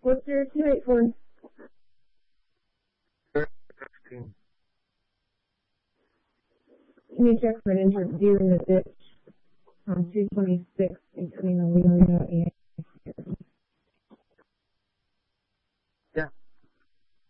What's your 284? 16. Can you check for an injured deer in the ditch on 226 between Alito and